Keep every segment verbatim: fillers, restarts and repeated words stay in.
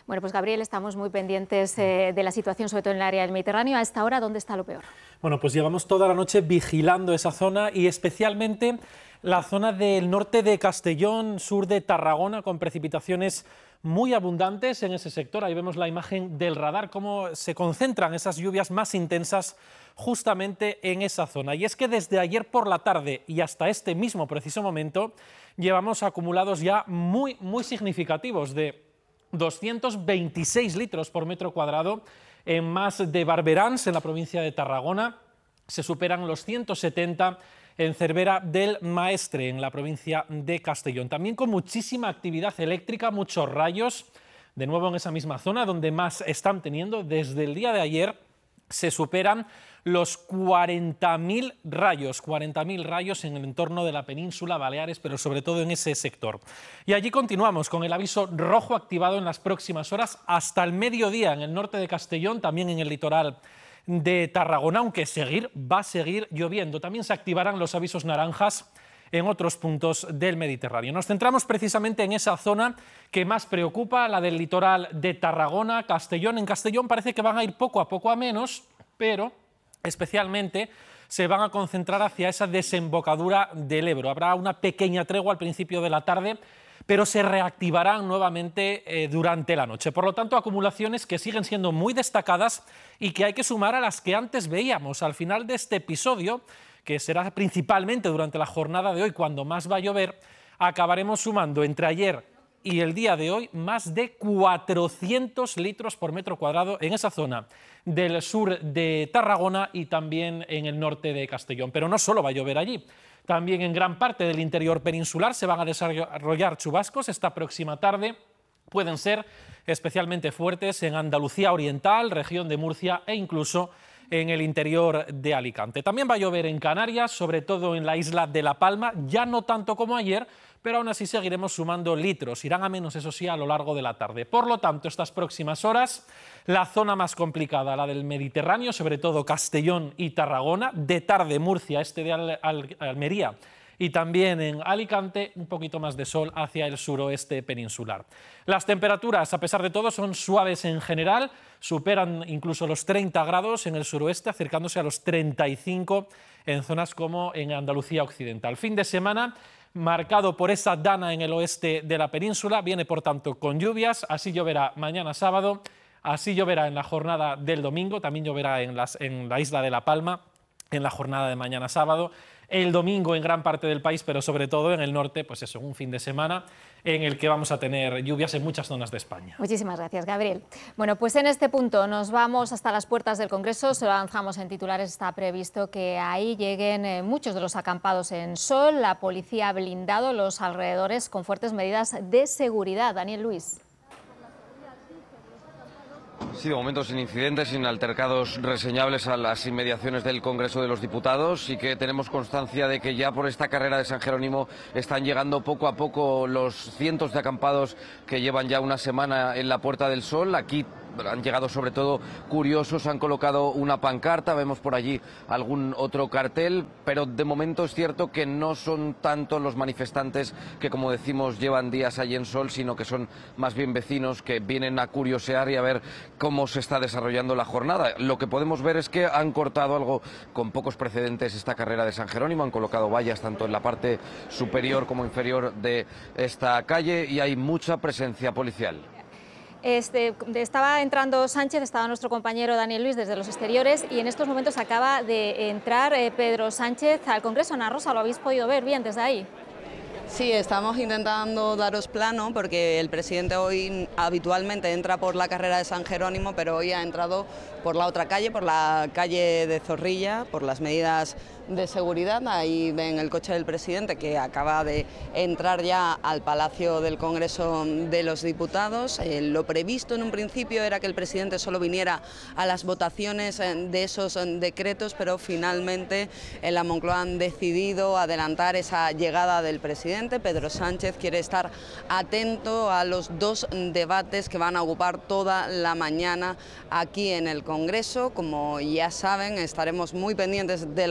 Bueno, pues Gabriel, estamos muy pendientes eh, de la situación, sobre todo en el área del Mediterráneo. A esta hora, ¿dónde está lo peor? Bueno, pues llevamos toda la noche vigilando esa zona y especialmente la zona del norte de Castellón, sur de Tarragona, con precipitaciones muy abundantes en ese sector. Ahí vemos la imagen del radar, cómo se concentran esas lluvias más intensas justamente en esa zona. Y es que desde ayer por la tarde y hasta este mismo preciso momento llevamos acumulados ya muy, muy significativos de doscientos veintiséis litros por metro cuadrado en Mas de Barberans, en la provincia de Tarragona. Se superan los ciento setenta en Cervera del Maestre, en la provincia de Castellón. También con muchísima actividad eléctrica, muchos rayos, de nuevo en esa misma zona donde más están teniendo. Desde el día de ayer se superan los cuarenta mil rayos, cuarenta mil rayos en el entorno de la península Baleares, pero sobre todo en ese sector. Y allí continuamos con el aviso rojo activado en las próximas horas hasta el mediodía en el norte de Castellón, también en el litoral de Tarragona, aunque seguir va a seguir lloviendo. También se activarán los avisos naranjas en otros puntos del Mediterráneo. Nos centramos precisamente en esa zona que más preocupa, la del litoral de Tarragona, Castellón. En Castellón parece que van a ir poco a poco a menos, pero especialmente se van a concentrar hacia esa desembocadura del Ebro. Habrá una pequeña tregua al principio de la tarde, pero se reactivarán nuevamente eh, durante la noche. Por lo tanto, acumulaciones que siguen siendo muy destacadas y que hay que sumar a las que antes veíamos. Al final de este episodio, que será principalmente durante la jornada de hoy cuando más va a llover, acabaremos sumando entre ayer y el día de hoy más de cuatrocientos litros por metro cuadrado en esa zona del sur de Tarragona y también en el norte de Castellón. Pero no solo va a llover allí. También en gran parte del interior peninsular se van a desarrollar chubascos esta próxima tarde. Pueden ser especialmente fuertes en Andalucía Oriental, región de Murcia e incluso en el interior de Alicante. También va a llover en Canarias, sobre todo en la isla de La Palma, ya no tanto como ayer, pero aún así seguiremos sumando litros. Irán a menos, eso sí, a lo largo de la tarde. Por lo tanto, estas próximas horas, la zona más complicada, la del Mediterráneo, sobre todo Castellón y Tarragona, de tarde Murcia, este de Al Al Almería y también en Alicante, un poquito más de sol hacia el suroeste peninsular. Las temperaturas, a pesar de todo, son suaves en general, superan incluso los treinta grados en el suroeste, acercándose a los treinta y cinco en zonas como en Andalucía Occidental. Fin de semana marcado por esa dana en el oeste de la península, viene por tanto con lluvias, así lloverá mañana sábado, así lloverá en la jornada del domingo, también lloverá en, las, en la isla de La Palma en la jornada de mañana sábado, el domingo en gran parte del país, pero sobre todo en el norte, pues eso, un fin de semana en el que vamos a tener lluvias en muchas zonas de España. Muchísimas gracias, Gabriel. Bueno, pues en este punto nos vamos hasta las puertas del Congreso, se lo avanzamos en titulares, está previsto que ahí lleguen eh, muchos de los acampados en Sol, la policía ha blindado los alrededores con fuertes medidas de seguridad. Daniel Luis. Sí, de momento sin incidentes, sin altercados reseñables a las inmediaciones del Congreso de los Diputados, y que tenemos constancia de que ya por esta carrera de San Jerónimo están llegando poco a poco los cientos de acampados que llevan ya una semana en la Puerta del Sol. Aquí han llegado sobre todo curiosos, han colocado una pancarta, vemos por allí algún otro cartel, pero de momento es cierto que no son tantos los manifestantes que, como decimos, llevan días allí en Sol, sino que son más bien vecinos que vienen a curiosear y a ver cómo se está desarrollando la jornada. Lo que podemos ver es que han cortado algo con pocos precedentes esta carrera de San Jerónimo, han colocado vallas tanto en la parte superior como inferior de esta calle y hay mucha presencia policial. Este, estaba entrando Sánchez, estaba nuestro compañero Daniel Luis desde los exteriores y en estos momentos acaba de entrar eh, Pedro Sánchez al Congreso. Ana Rosa, ¿lo habéis podido ver bien desde ahí? Sí, estamos intentando daros plano porque el presidente hoy habitualmente entra por la carrera de San Jerónimo, pero hoy ha entrado por la otra calle, por la calle de Zorrilla, por las medidas de seguridad. Ahí ven el coche del presidente que acaba de entrar ya al Palacio del Congreso de los Diputados. Eh, lo previsto en un principio era que el presidente solo viniera a las votaciones de esos decretos, pero finalmente en la Moncloa han decidido adelantar esa llegada del presidente. Pedro Sánchez quiere estar atento a los dos debates que van a ocupar toda la mañana aquí en el Congreso. Como ya saben, estaremos muy pendientes del resultado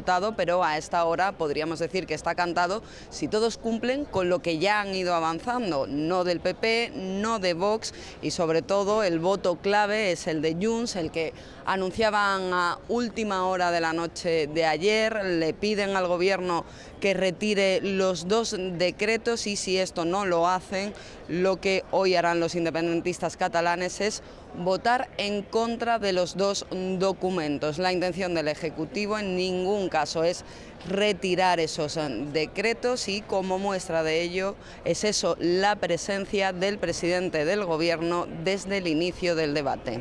resultado, pero a esta hora podríamos decir que está cantado si todos cumplen con lo que ya han ido avanzando, no del P P, no de Vox, y sobre todo el voto clave es el de Junts, el que anunciaban a última hora de la noche de ayer, le piden al gobierno que retire los dos decretos, y si esto no lo hacen, lo que hoy harán los independentistas catalanes es votar en contra de los dos documentos. La intención del Ejecutivo en ningún caso es retirar esos decretos, y como muestra de ello es eso, la presencia del presidente del Gobierno desde el inicio del debate.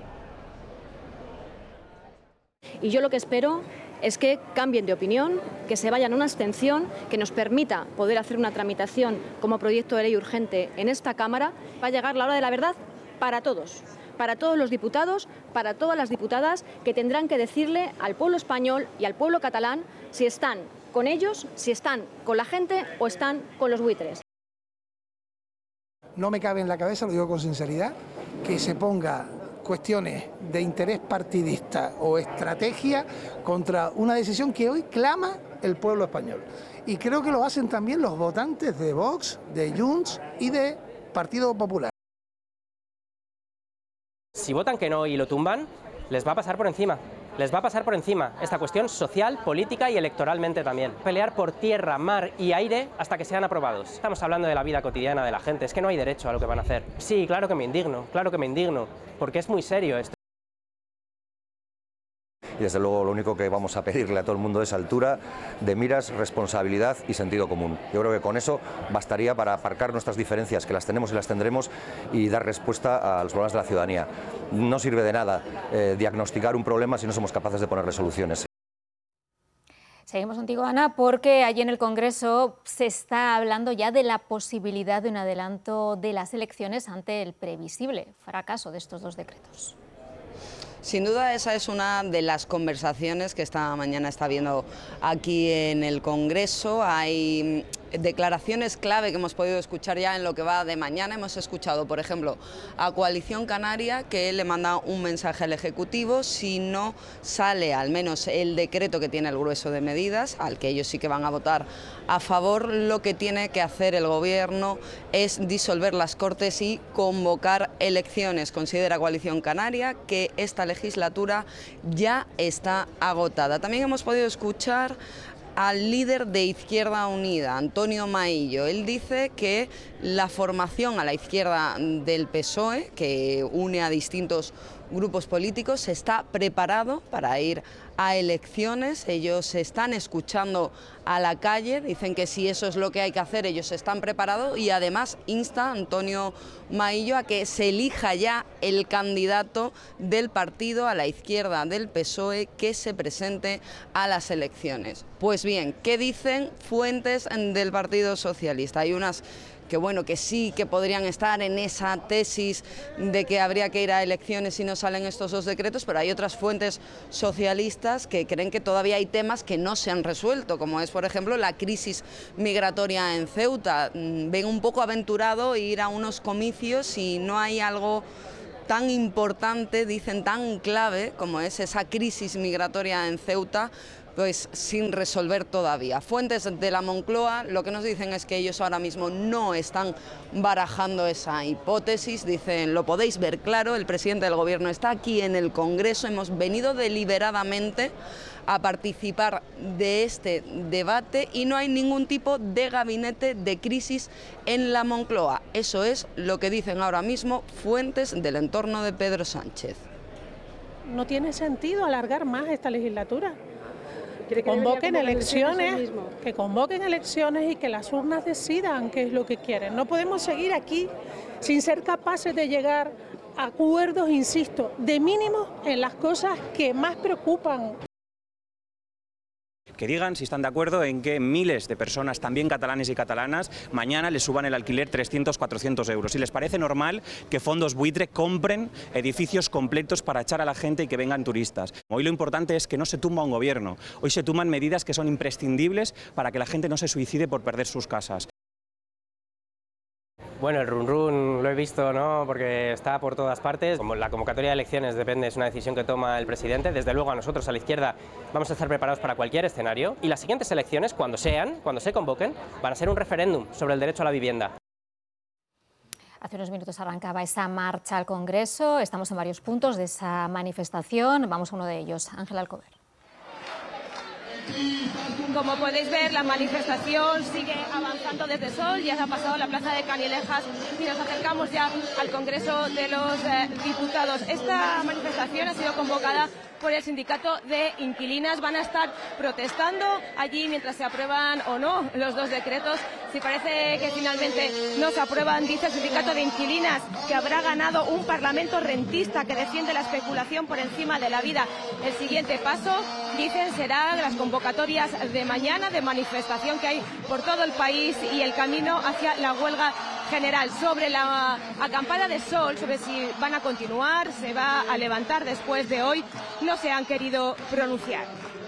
Y yo lo que espero es que cambien de opinión, que se vayan a una abstención que nos permita poder hacer una tramitación como proyecto de ley urgente en esta Cámara. Va a llegar la hora de la verdad para todos, para todos los diputados, para todas las diputadas, que tendrán que decirle al pueblo español y al pueblo catalán si están con ellos, si están con la gente o están con los buitres. No me cabe en la cabeza, lo digo con sinceridad, que se ponga cuestiones de interés partidista o estrategia contra una decisión que hoy clama el pueblo español. Y creo que lo hacen también los votantes de Vox, de Junts y de Partido Popular. Si votan que no y lo tumban, les va a pasar por encima. Les va a pasar por encima esta cuestión social, política y electoralmente también. Pelear por tierra, mar y aire hasta que sean aprobados. Estamos hablando de la vida cotidiana de la gente, es que no hay derecho a lo que van a hacer. Sí, claro que me indigno, claro que me indigno, porque es muy serio esto. Y desde luego lo único que vamos a pedirle a todo el mundo es altura de miras, responsabilidad y sentido común. Yo creo que con eso bastaría para aparcar nuestras diferencias, que las tenemos y las tendremos, y dar respuesta a los problemas de la ciudadanía. No sirve de nada eh, diagnosticar un problema si no somos capaces de ponerle soluciones. Seguimos contigo, Ana, porque allí en el Congreso se está hablando ya de la posibilidad de un adelanto de las elecciones ante el previsible fracaso de estos dos decretos. Sin duda esa es una de las conversaciones que esta mañana está habiendo aquí en el Congreso. Hay declaraciones clave que hemos podido escuchar ya en lo que va de mañana. Hemos escuchado, por ejemplo, a Coalición Canaria, que le manda un mensaje al Ejecutivo si no sale al menos el decreto que tiene el grueso de medidas, al que ellos sí que van a votar a favor. Lo que tiene que hacer el Gobierno es disolver las Cortes y convocar elecciones. Considera Coalición Canaria que esta legislatura ya está agotada. También hemos podido escuchar al líder de Izquierda Unida, Antonio Maillo. Él dice que la formación a la izquierda del P S O E, que une a distintos grupos políticos, está preparado para ir a elecciones. Ellos se están escuchando a la calle, dicen que si eso es lo que hay que hacer, ellos están preparados, y además insta a Antonio Maillo a que se elija ya el candidato del partido a la izquierda del P S O E que se presente a las elecciones. Pues bien, ¿qué dicen fuentes del Partido Socialista? Hay unas que bueno, que sí, que podrían estar en esa tesis de que habría que ir a elecciones si no salen estos dos decretos, pero hay otras fuentes socialistas que creen que todavía hay temas que no se han resuelto, como es, por ejemplo, la crisis migratoria en Ceuta. Ven un poco aventurado ir a unos comicios si no hay algo tan importante, dicen tan clave, como es esa crisis migratoria en Ceuta, pues sin resolver todavía. Fuentes de la Moncloa lo que nos dicen es que ellos ahora mismo no están barajando esa hipótesis. Dicen, lo podéis ver claro, el presidente del Gobierno está aquí en el Congreso, hemos venido deliberadamente a participar de este debate y no hay ningún tipo de gabinete de crisis en la Moncloa. Eso es lo que dicen ahora mismo fuentes del entorno de Pedro Sánchez. No tiene sentido alargar más esta legislatura. Que convoquen elecciones, que convoquen elecciones y que las urnas decidan qué es lo que quieren. No podemos seguir aquí sin ser capaces de llegar a acuerdos, insisto, de mínimos en las cosas que más preocupan. Que digan si están de acuerdo en que miles de personas, también catalanes y catalanas, mañana les suban el alquiler trescientos, cuatrocientos euros. Si les parece normal que fondos buitre compren edificios completos para echar a la gente y que vengan turistas. Hoy lo importante es que no se tumba un gobierno. Hoy se tumban medidas que son imprescindibles para que la gente no se suicide por perder sus casas. Bueno, el run run lo he visto, ¿no? Porque está por todas partes. Como la convocatoria de elecciones depende, es una decisión que toma el presidente. Desde luego a nosotros, a la izquierda, vamos a estar preparados para cualquier escenario. Y las siguientes elecciones, cuando sean, cuando se convoquen, van a ser un referéndum sobre el derecho a la vivienda. Hace unos minutos arrancaba esa marcha al Congreso. Estamos en varios puntos de esa manifestación. Vamos a uno de ellos. Ángela Alcover. Como podéis ver, la manifestación sigue avanzando desde Sol, ya se ha pasado la plaza de Canilejas y nos acercamos ya al Congreso de los eh, Diputados. Esta manifestación ha sido convocada por el sindicato de inquilinas. Van a estar protestando allí mientras se aprueban o no los dos decretos. Si parece que finalmente no se aprueban, dice el sindicato de inquilinas que habrá ganado un parlamento rentista que defiende la especulación por encima de la vida. El siguiente paso, dicen, será las convocatorias de mañana de manifestación que hay por todo el país y el camino hacia la huelga general. Sobre la acampada de Sol, sobre si van a continuar, se va a levantar después de hoy, no se han querido pronunciar.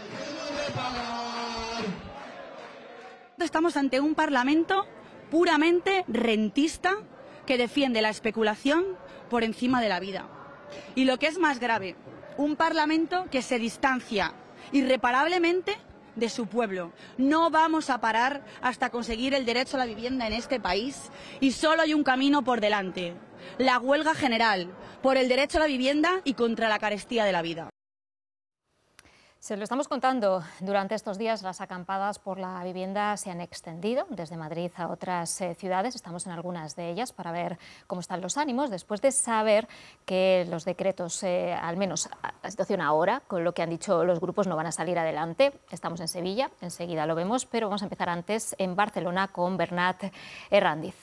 Estamos ante un parlamento puramente rentista que defiende la especulación por encima de la vida. Y lo que es más grave, un parlamento que se distancia irreparablemente de su pueblo. No vamos a parar hasta conseguir el derecho a la vivienda en este país y solo hay un camino por delante, la huelga general por el derecho a la vivienda y contra la carestía de la vida. Se lo estamos contando, durante estos días las acampadas por la vivienda se han extendido desde Madrid a otras eh, ciudades. Estamos en algunas de ellas para ver cómo están los ánimos, después de saber que los decretos, eh, al menos a la situación ahora, con lo que han dicho los grupos, no van a salir adelante. Estamos en Sevilla, enseguida lo vemos, pero vamos a empezar antes en Barcelona con Bernat Herrandiz.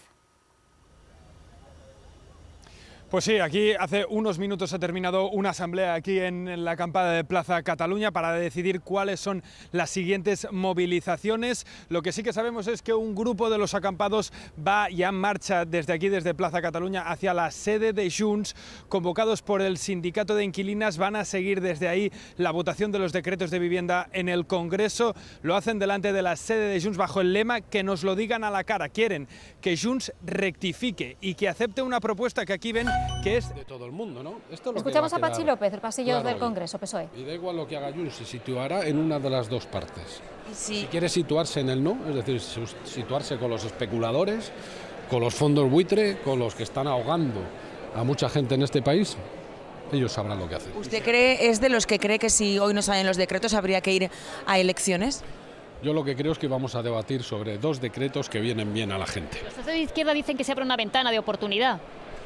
Pues sí, aquí hace unos minutos ha terminado una asamblea aquí en la acampada de Plaza Cataluña para decidir cuáles son las siguientes movilizaciones. Lo que sí que sabemos es que un grupo de los acampados va ya en marcha desde aquí, desde Plaza Cataluña, hacia la sede de Junts, convocados por el sindicato de inquilinas. Van a seguir desde ahí la votación de los decretos de vivienda en el Congreso. Lo hacen delante de la sede de Junts bajo el lema que nos lo digan a la cara. Quieren que Junts rectifique y que acepte una propuesta que aquí ven que es de todo el mundo, ¿no? Esto es lo Escuchamos que va a, a Pachi López, el pasillo claro del hoy. Congreso, P S O E. Y da igual lo que haga Junts, se situará en una de las dos partes. Sí. Si quiere situarse en el no, es decir, situarse con los especuladores, con los fondos buitre, con los que están ahogando a mucha gente en este país, ellos sabrán lo que hacen. ¿Usted cree, es de los que cree que si hoy no salen los decretos habría que ir a elecciones? Yo lo que creo es que vamos a debatir sobre dos decretos que vienen bien a la gente. Los de izquierda dicen que se abre una ventana de oportunidad.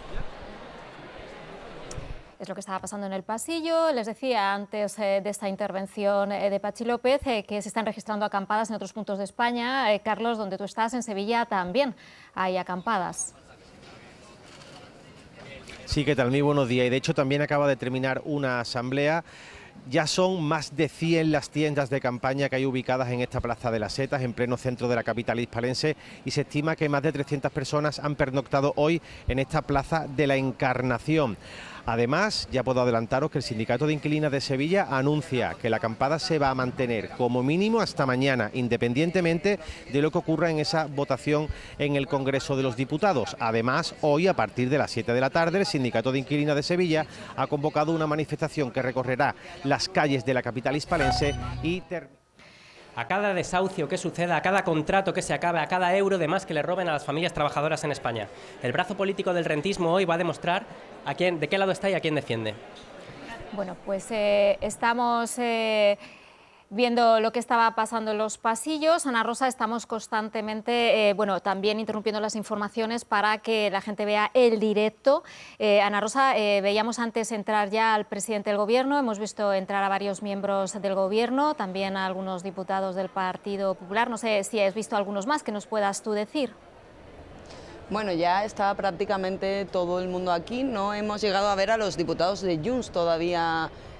Es lo que estaba pasando en el pasillo. Les decía antes eh, de esta intervención eh, de Pachi López eh, que se están registrando acampadas en otros puntos de España. Eh, Carlos, donde tú estás, en Sevilla, también hay acampadas. Sí, ¿qué tal? Muy buenos días. Y de hecho también acaba de terminar una asamblea. Ya son más de cien las tiendas de campaña que hay ubicadas en esta Plaza de las Setas, en pleno centro de la capital hispalense, y se estima que más de trescientas personas han pernoctado hoy en esta Plaza de la Encarnación. Además, ya puedo adelantaros que el Sindicato de Inquilinas de Sevilla anuncia que la acampada se va a mantener como mínimo hasta mañana, independientemente de lo que ocurra en esa votación en el Congreso de los Diputados. Además, hoy a partir de las siete de la tarde, el Sindicato de Inquilinas de Sevilla ha convocado una manifestación que recorrerá las calles de la capital hispalense y terminará. A cada desahucio que suceda, a cada contrato que se acabe, a cada euro de más que le roben a las familias trabajadoras en España. El brazo político del rentismo hoy va a demostrar a quién, de qué lado está y a quién defiende. Bueno, pues eh, estamos eh, viendo lo que estaba pasando en los pasillos. Ana Rosa, estamos constantemente, eh, bueno, también interrumpiendo las informaciones para que la gente vea el directo. Eh, Ana Rosa, eh, veíamos antes entrar ya al presidente del Gobierno, hemos visto entrar a varios miembros del Gobierno, también a algunos diputados del Partido Popular. No sé si has visto algunos más que nos puedas tú decir. Bueno, ya está prácticamente todo el mundo aquí. No hemos llegado a ver a los diputados de Junts todavía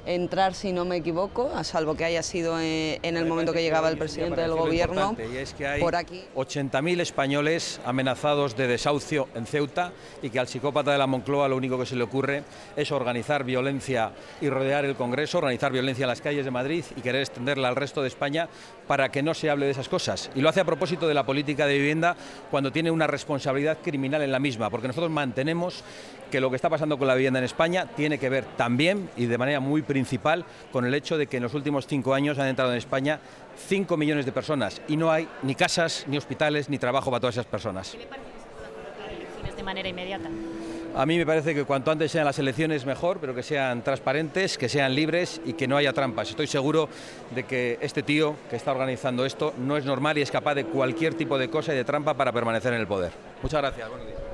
entrar, si no me equivoco, a salvo que haya sido en, en el momento que llegaba el presidente del gobierno, y es que hay por aquí. ochenta mil españoles amenazados de desahucio en Ceuta y que al psicópata de la Moncloa lo único que se le ocurre es organizar violencia y rodear el Congreso, organizar violencia en las calles de Madrid y querer extenderla al resto de España para que no se hable de esas cosas. Y lo hace a propósito de la política de vivienda cuando tiene una responsabilidad criminal en la misma, porque nosotros mantenemos que lo que está pasando con la vivienda en España tiene que ver también y de manera muy principal con el hecho de que en los últimos cinco años han entrado en España cinco millones de personas y no hay ni casas, ni hospitales, ni trabajo para todas esas personas. ¿Qué le parece que se puedan convocar elecciones de manera inmediata? A mí me parece que cuanto antes sean las elecciones mejor, pero que sean transparentes, que sean libres y que no haya trampas. Estoy seguro de que este tío que está organizando esto no es normal y es capaz de cualquier tipo de cosa y de trampa para permanecer en el poder. Muchas gracias. Buenos días.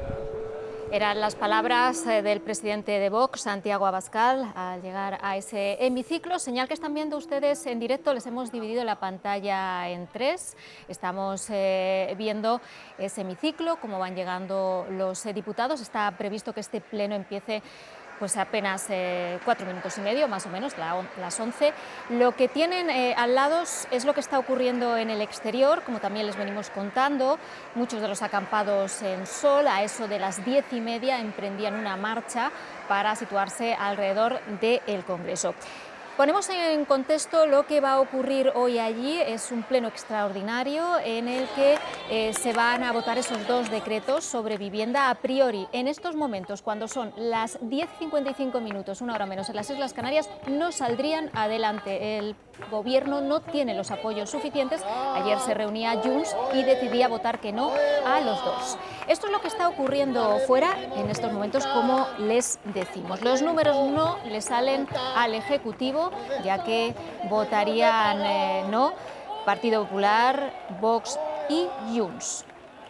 Eran las palabras del presidente de Vox, Santiago Abascal, al llegar a ese hemiciclo. Señal que están viendo ustedes en directo, les hemos dividido la pantalla en tres. Estamos eh, viendo ese hemiciclo, cómo van llegando los eh, diputados. Está previsto que este pleno empiece pues apenas eh, cuatro minutos y medio, más o menos, la, las once. Lo que tienen eh, al lado es lo que está ocurriendo en el exterior, como también les venimos contando. Muchos de los acampados en Sol, a eso de las diez y media, emprendían una marcha para situarse alrededor del Congreso. Ponemos en contexto lo que va a ocurrir hoy allí. Es un pleno extraordinario en el que eh, se van a votar esos dos decretos sobre vivienda. A priori, en estos momentos, cuando son las diez y cincuenta y cinco minutos, una hora menos en las Islas Canarias, no saldrían adelante. El Gobierno no tiene los apoyos suficientes. Ayer se reunía Junts y decidía votar que no a los dos. Esto es lo que está ocurriendo fuera en estos momentos, como les decimos. Los números no le salen al Ejecutivo, ya que votarían eh, no Partido Popular, Vox y Junts.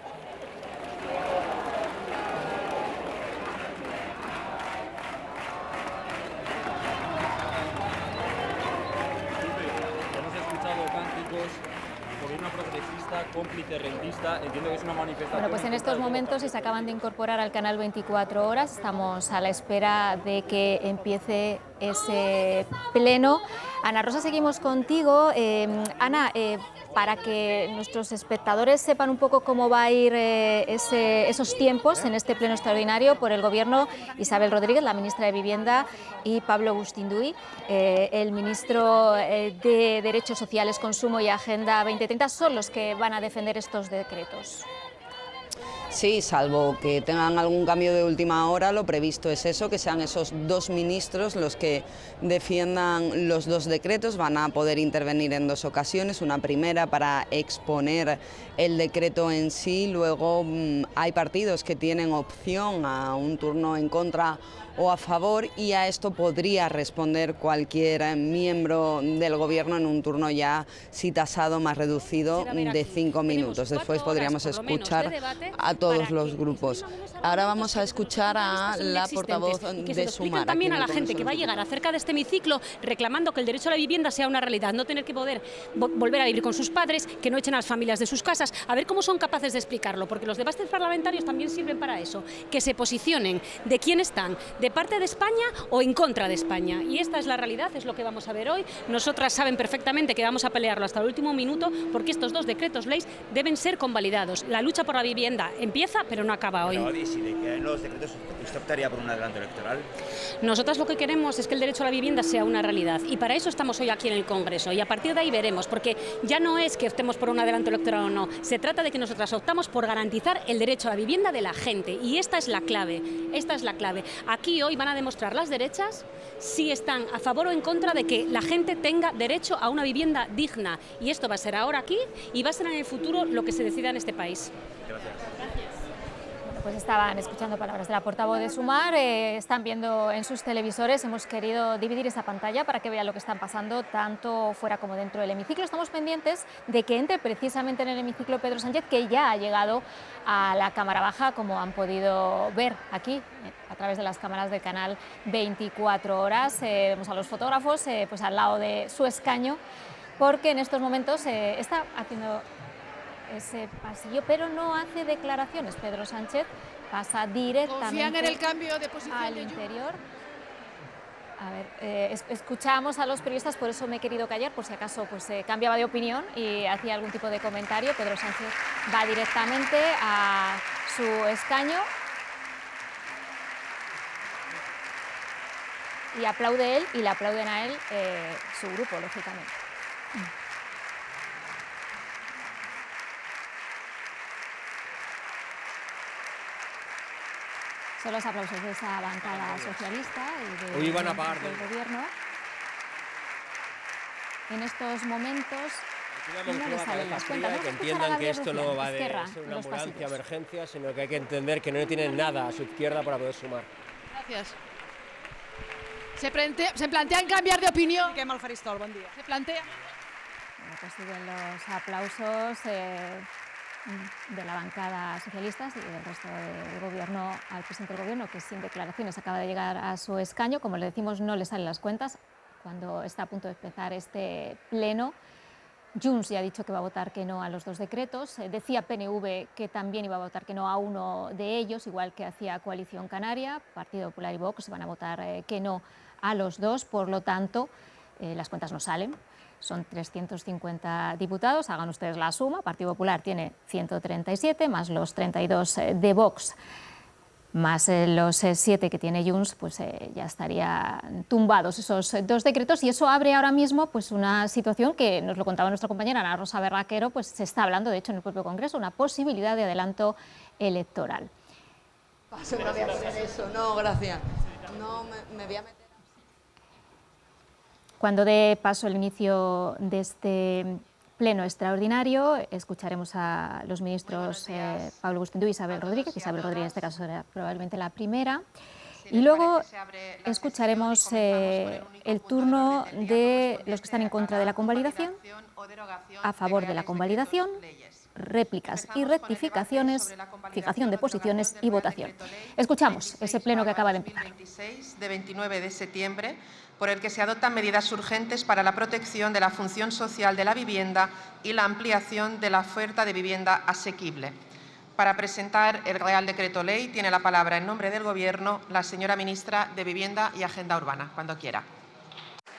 Cómplice, rentista, entiendo que es una manifestación... Bueno, pues en estos momentos, si se acaban de incorporar al canal veinticuatro horas, estamos a la espera de que empiece ese pleno. Ana Rosa, seguimos contigo. Eh, Ana, eh, para que nuestros espectadores sepan un poco cómo va a ir eh, ese, esos tiempos en este pleno extraordinario por el Gobierno, Isabel Rodríguez, la ministra de Vivienda, y Pablo Gustinduy, eh, el ministro eh, de Derechos Sociales, Consumo y Agenda veinte treinta, son los que van a defender estos decretos. Sí, salvo que tengan algún cambio de última hora, lo previsto es eso, que sean esos dos ministros los que defiendan los dos decretos. Van a poder intervenir en dos ocasiones, una primera para exponer el decreto en sí, luego mmm, hay partidos que tienen opción a un turno en contra o a favor, y a esto podría responder cualquier miembro del Gobierno en un turno ya, si tasado, más reducido de cinco minutos. Después podríamos escuchar a todos los grupos. Ahora vamos a escuchar a la portavoz de Sumar. También a la gente que va a llegar acerca de este hemiciclo reclamando que el derecho a la vivienda sea una realidad, no tener que poder volver a vivir con sus padres, que no echen a las familias de sus casas, a ver cómo son capaces de explicarlo, porque los debates parlamentarios también sirven para eso, que se posicionen de quién están, de parte de España o en contra de España. Y esta es la realidad, es lo que vamos a ver hoy. Nosotras saben perfectamente que vamos a pelearlo hasta el último minuto, porque estos dos decretos leyes deben ser convalidados. La lucha por la vivienda empieza, pero no acaba hoy. Pero, si de que en los decretos usted optaría por un adelanto electoral. Nosotras lo que queremos es que el derecho a la vivienda sea una realidad, y para eso estamos hoy aquí en el Congreso, y a partir de ahí veremos, porque ya no es que optemos por un adelanto electoral o no, se trata de que nosotras optamos por garantizar el derecho a la vivienda de la gente, y esta es la clave, esta es la clave. Aquí hoy van a demostrar las derechas si están a favor o en contra de que la gente tenga derecho a una vivienda digna, y esto va a ser ahora aquí y va a ser en el futuro lo que se decida en este país. Gracias. Pues estaban escuchando palabras de la portavoz de Sumar, eh, están viendo en sus televisores. Hemos querido dividir esa pantalla para que vean lo que están pasando tanto fuera como dentro del hemiciclo. Estamos pendientes de que entre precisamente en el hemiciclo Pedro Sánchez, que ya ha llegado a la Cámara Baja, como han podido ver aquí a través de las cámaras del canal veinticuatro horas. Eh, vemos a los fotógrafos eh, pues al lado de su escaño, porque en estos momentos eh, está haciendo ese pasillo, pero no hace declaraciones. Pedro Sánchez pasa directamente en el cambio de posición al de interior. A ver, eh, es, escuchamos a los periodistas, por eso me he querido callar, por si acaso pues, eh, cambiaba de opinión y hacía algún tipo de comentario. Pedro Sánchez va directamente a su escaño y aplaude él y le aplauden a él eh, su grupo, lógicamente. Son los aplausos de esa bancada socialista y de, Hoy van a pagar del gobierno. En estos momentos no les salen las cuentas. Que entiendan que esto no va de ser una ambulancia emergencia, sino que hay que entender que no tienen nada a su izquierda para poder sumar. Gracias. Se, plantea, se plantean cambiar de opinión. Qué mal faristol, buen día. Se plantea. Bueno, pues siguen los aplausos eh, de la bancada socialista y del resto del gobierno al presidente del gobierno, que sin declaraciones acaba de llegar a su escaño. Como le decimos, no le salen las cuentas cuando está a punto de empezar este pleno. Junts ya ha dicho que va a votar que no a los dos decretos. Eh, decía P N V que también iba a votar que no a uno de ellos, igual que hacía Coalición Canaria. Partido Popular y Vox van a votar eh, que no a los dos. Por lo tanto, eh, las cuentas no salen. Son trescientos cincuenta diputados, hagan ustedes la suma. Partido Popular tiene ciento treinta y siete, más los treinta y dos de Vox, más eh, los eh, siete que tiene Junts, pues eh, ya estarían tumbados esos eh, dos decretos, y eso abre ahora mismo pues una situación que nos lo contaba nuestra compañera Ana Rosa Berraquero, pues se está hablando de hecho en el propio Congreso, una posibilidad de adelanto electoral. Paso, no voy a poner eso, no, gracias. No, me, me voy a meter. Cuando dé paso el inicio de este pleno extraordinario, escucharemos a los ministros eh, Pablo Gustín y Isabel Rodríguez, que Isabel Rodríguez en este caso será probablemente la primera, y luego escucharemos eh, el turno de los que están en contra de la convalidación, a favor de la convalidación, réplicas y rectificaciones, fijación de posiciones y votación. Escuchamos ese pleno que acaba de empezar. De veintinueve de septiembre, por el que se adoptan medidas urgentes para la protección de la función social de la vivienda y la ampliación de la oferta de vivienda asequible. Para presentar el Real Decreto Ley tiene la palabra en nombre del Gobierno la señora ministra de Vivienda y Agenda Urbana, cuando quiera.